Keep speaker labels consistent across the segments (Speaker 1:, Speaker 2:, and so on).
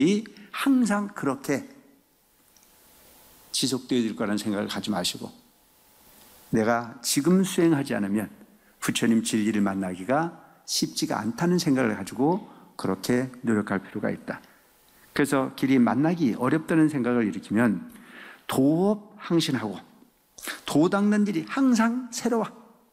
Speaker 1: 항상 그렇게 지속되어야 될 거라는 생각을 가지 마시고, 내가 지금 수행하지 않으면 부처님 진리를 만나기가 쉽지가 않다는 생각을 가지고 그렇게 노력할 필요가 있다. 그래서 길이 만나기 어렵다는 생각을 일으키면 도업 항신하고 도 닦는 일이 항상 새로워.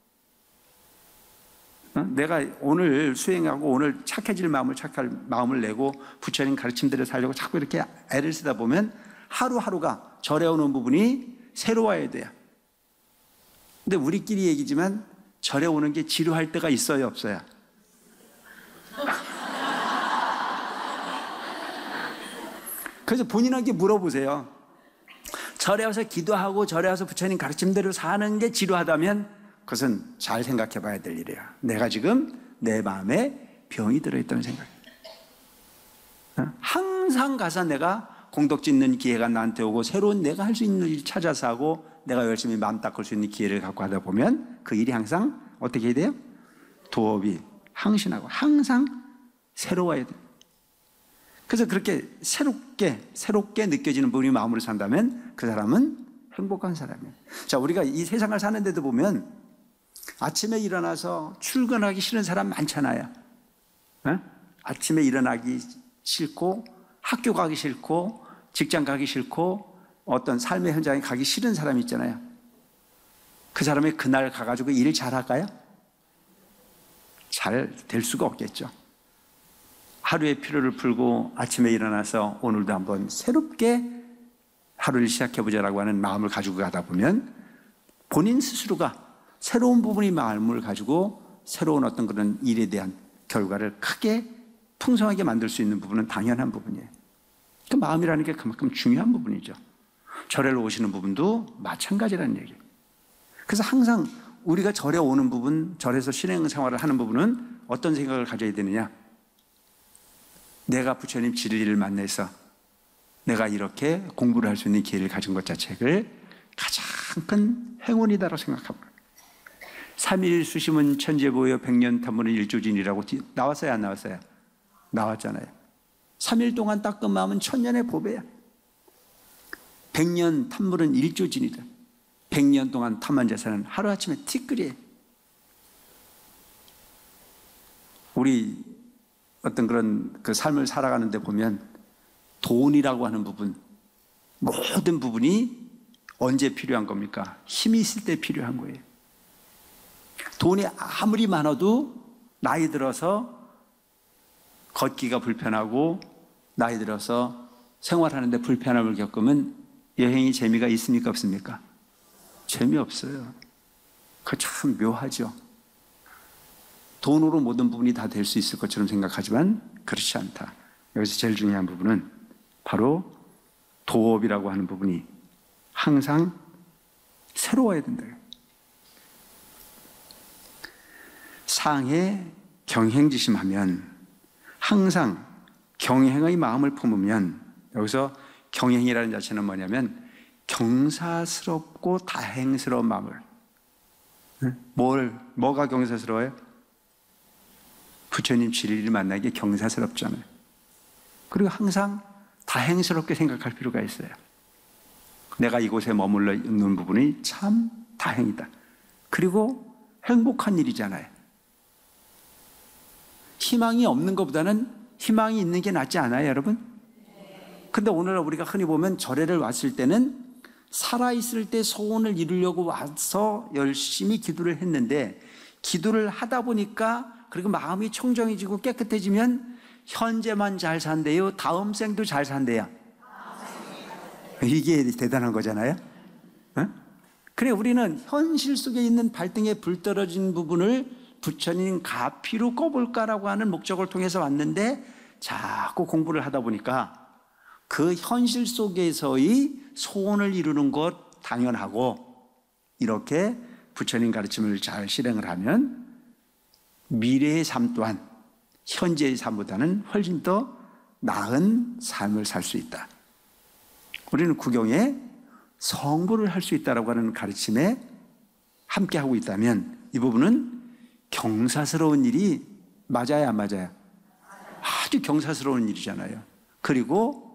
Speaker 1: 내가 오늘 수행하고 오늘 착한 마음을 내고 부처님 가르침대로 살려고 자꾸 이렇게 애를 쓰다 보면 하루하루가 절에 오는 부분이 새로워야 돼요. 근데 우리끼리 얘기지만 절에 오는 게 지루할 때가 있어요, 없어요? 그래서 본인에게 물어보세요. 절에 와서 기도하고 절에 와서 부처님 가르침대로 사는 게 지루하다면 그것은 잘 생각해 봐야 될 일이에요. 내가 지금 내 마음에 병이 들어있다는 생각이에요. 항상 가서 내가 공덕 짓는 기회가 나한테 오고 새로운 내가 할 수 있는 일 찾아서 하고 내가 열심히 마음 닦을 수 있는 기회를 갖고 하다 보면 그 일이 항상 어떻게 해야 돼요? 도업이 항신하고 항상 새로워야 돼요. 그래서 그렇게 새롭게 느껴지는 분이 마음으로 산다면 그 사람은 행복한 사람이에요. 자, 우리가 이 세상을 사는데도 보면 아침에 일어나서 출근하기 싫은 사람 많잖아요. 아침에 일어나기 싫고 학교 가기 싫고 직장 가기 싫고 어떤 삶의 현장에 가기 싫은 사람이 있잖아요. 그 사람이 그날 가가지고 일 잘할까요? 잘 될 수가 없겠죠. 하루의 피로를 풀고 아침에 일어나서 오늘도 한번 새롭게 하루를 시작해보자라고 하는 마음을 가지고 가다 보면 본인 스스로가 새로운 부분의 마음을 가지고 새로운 어떤 그런 일에 대한 결과를 크게 풍성하게 만들 수 있는 부분은 당연한 부분이에요. 그 마음이라는 게 그만큼 중요한 부분이죠. 절에 오시는 부분도 마찬가지라는 얘기예요. 그래서 항상 우리가 절에 오는 부분, 절에서 신앙생활을 하는 부분은 어떤 생각을 가져야 되느냐? 내가 부처님 진리를 만나서 내가 이렇게 공부를 할 수 있는 기회를 가진 것 자체를 가장 큰 행운이다라고 생각합니다. 3일 수심은 천재보여 백년 탐문은 일조진이라고 나왔어요, 안 나왔어요? 나왔잖아요. 3일 동안 닦은 마음은 천년의 보배야. 100년 탐문은 일조진이다. 100년 동안 탐한 자세는 하루아침에 티끌이에요. 우리 어떤 그런 그 삶을 살아가는데 보면 돈이라고 하는 부분, 모든 부분이 언제 필요한 겁니까? 힘이 있을 때 필요한 거예요. 돈이 아무리 많아도 나이 들어서 걷기가 불편하고 나이 들어서 생활하는데 불편함을 겪으면 여행이 재미가 있습니까? 없습니까? 재미없어요. 그거 참 묘하죠. 돈으로 모든 부분이 다 될 수 있을 것처럼 생각하지만 그렇지 않다. 여기서 제일 중요한 부분은 바로 도업이라고 하는 부분이 항상 새로워야 된다. 상해 경행지심하면, 항상 경행의 마음을 품으면, 여기서 경행이라는 자체는 뭐냐면 경사스럽고 다행스러운 마음을. 뭐가 경사스러워요? 부처님 진리를 만나기 경사스럽잖아요. 그리고 항상 다행스럽게 생각할 필요가 있어요. 내가 이곳에 머물러 있는 부분이 참 다행이다. 그리고 행복한 일이잖아요. 희망이 없는 것보다는 희망이 있는 게 낫지 않아요, 여러분? 근데 오늘 우리가 흔히 보면 절에를 왔을 때는 살아있을 때 소원을 이루려고 와서 열심히 기도를 했는데, 기도를 하다 보니까 그리고 마음이 청정해지고 깨끗해지면 현재만 잘 산대요? 다음 생도 잘 산대요? 이게 대단한 거잖아요. 그래, 우리는 현실 속에 있는 발등에 불 떨어진 부분을 부처님 가피로 꺼볼까라고 하는 목적을 통해서 왔는데, 자꾸 공부를 하다 보니까 그 현실 속에서의 소원을 이루는 것 당연하고, 이렇게 부처님 가르침을 잘 실행을 하면 미래의 삶 또한 현재의 삶보다는 훨씬 더 나은 삶을 살 수 있다. 우리는 구경에 성불을 할 수 있다고 하는 가르침에 함께하고 있다면 이 부분은 경사스러운 일이 맞아요, 안 맞아요? 아주 경사스러운 일이잖아요. 그리고